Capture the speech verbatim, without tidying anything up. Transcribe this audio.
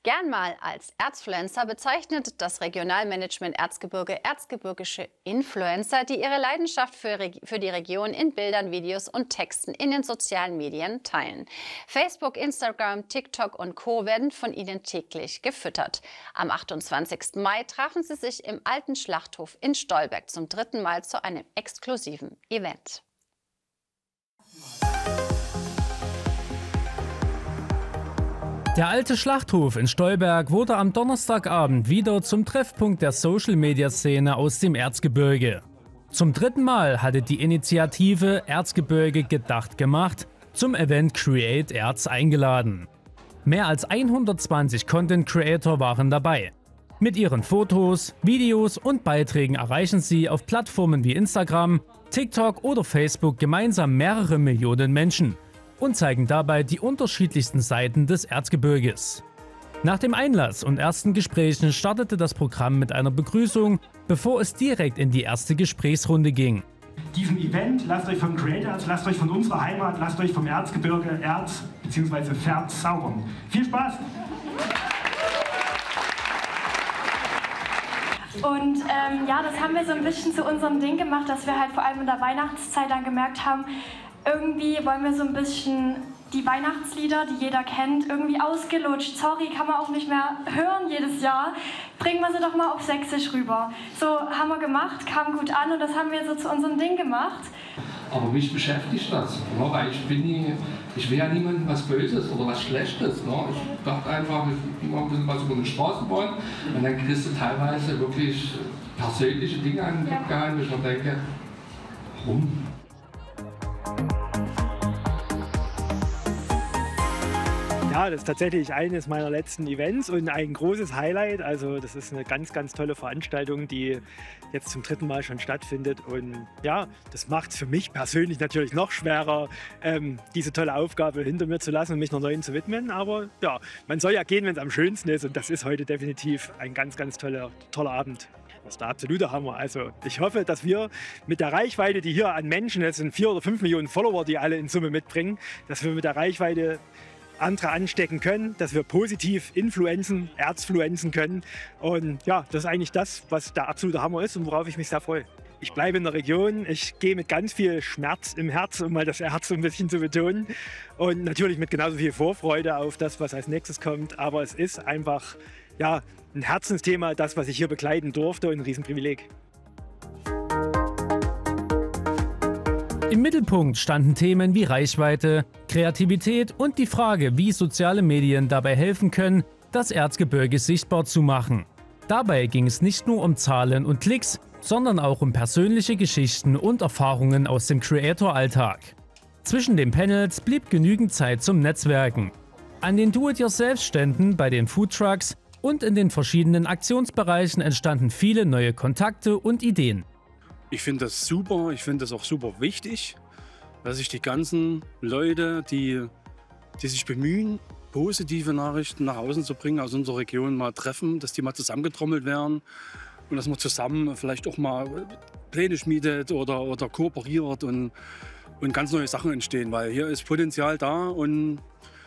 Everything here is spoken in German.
Gern mal als Erzfluencer bezeichnet das Regionalmanagement Erzgebirge erzgebirgische Influencer, die ihre Leidenschaft für, Reg für die Region in Bildern, Videos und Texten in den sozialen Medien teilen. Facebook, Instagram, TikTok und Co. werden von ihnen täglich gefüttert. Am achtundzwanzigsten Mai trafen sie sich im Alten Schlachthof in Stolberg zum dritten Mal zu einem exklusiven Event. Der Alte Schlachthof in Stolberg wurde am Donnerstagabend wieder zum Treffpunkt der Social-Media-Szene aus dem Erzgebirge. Zum dritten Mal hatte die Initiative Erzgebirge gedacht gemacht zum Event Create Erz eingeladen. Mehr als hundertzwanzig Content Creator waren dabei. Mit ihren Fotos, Videos und Beiträgen erreichen sie auf Plattformen wie Instagram, TikTok oder Facebook gemeinsam mehrere Millionen Menschen und zeigen dabei die unterschiedlichsten Seiten des Erzgebirges. Nach dem Einlass und ersten Gesprächen startete das Programm mit einer Begrüßung, bevor es direkt in die erste Gesprächsrunde ging. Diesem Event lasst euch von Creators, lasst euch von unserer Heimat, lasst euch vom Erzgebirge Erz bzw. Verz zaubern. Viel Spaß! Und ähm, ja, das haben wir so ein bisschen zu unserem Ding gemacht, dass wir halt vor allem in der Weihnachtszeit dann gemerkt haben, irgendwie wollen wir so ein bisschen die Weihnachtslieder, die jeder kennt, irgendwie ausgelutscht. Sorry, kann man auch nicht mehr hören jedes Jahr. Bringen wir sie doch mal auf Sächsisch rüber. So haben wir gemacht, kam gut an und das haben wir so zu unserem Ding gemacht. Aber mich beschäftigt das, ne? Weil ich bin nie, ich will ja niemandem was Böses oder was Schlechtes. Ne? Ich dachte einfach, ich mache ein bisschen was über den Straßenbahn und dann kriegst du teilweise wirklich persönliche Dinge an den Kopf gehalten, wo ich mir denke, warum? Ja, das ist tatsächlich eines meiner letzten Events und ein großes Highlight. Also das ist eine ganz, ganz tolle Veranstaltung, die jetzt zum dritten Mal schon stattfindet. Und ja, das macht es für mich persönlich natürlich noch schwerer, ähm, diese tolle Aufgabe hinter mir zu lassen und mich einer neuen zu widmen. Aber ja, man soll ja gehen, wenn es am schönsten ist. Und das ist heute definitiv ein ganz, ganz toller, toller Abend. Das ist der absolute Hammer. Also ich hoffe, dass wir mit der Reichweite, die hier an Menschen, das sind vier oder fünf Millionen Follower, die alle in Summe mitbringen, dass wir mit der Reichweite andere anstecken können, dass wir positiv influenzen, erzfluenzen können. Und ja, das ist eigentlich das, was der absolute Hammer ist und worauf ich mich sehr freue. Ich bleibe in der Region, ich gehe mit ganz viel Schmerz im Herz, um mal das Herz so ein bisschen zu betonen. Und natürlich mit genauso viel Vorfreude auf das, was als nächstes kommt. Aber es ist einfach ja, ein Herzensthema, das, was ich hier begleiten durfte und ein Riesenprivileg. Im Mittelpunkt standen Themen wie Reichweite, Kreativität und die Frage, wie soziale Medien dabei helfen können, das Erzgebirge sichtbar zu machen. Dabei ging es nicht nur um Zahlen und Klicks, sondern auch um persönliche Geschichten und Erfahrungen aus dem Creator-Alltag. Zwischen den Panels blieb genügend Zeit zum Netzwerken. An den Do-it-yourself-Ständen, bei den Foodtrucks und in den verschiedenen Aktionsbereichen entstanden viele neue Kontakte und Ideen. Ich finde das super, ich finde das auch super wichtig, dass sich die ganzen Leute, die, die sich bemühen, positive Nachrichten nach außen zu bringen, aus unserer Region mal treffen, dass die mal zusammengetrommelt werden und dass man zusammen vielleicht auch mal Pläne schmiedet oder, oder kooperiert und, und ganz neue Sachen entstehen, weil hier ist Potenzial da und